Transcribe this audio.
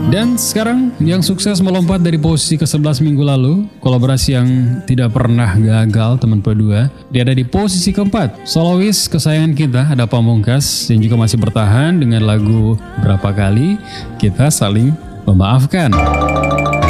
Dan sekarang yang sukses melompat dari posisi ke-11 minggu lalu, kolaborasi yang tidak pernah gagal teman P2, dia ada di posisi keempat. Solois kesayangan kita ada Pamungkas yang juga masih bertahan dengan lagu Berapa Kali Kita Saling Memaafkan.